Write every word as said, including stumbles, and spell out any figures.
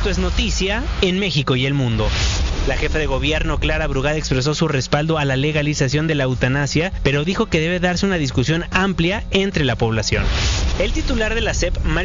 Esto es noticia en México y el mundo. La jefa de gobierno, Clara Brugada, expresó su respaldo a la legalización de la eutanasia, pero dijo que debe darse una discusión amplia entre la población. El titular de la S E P, Mario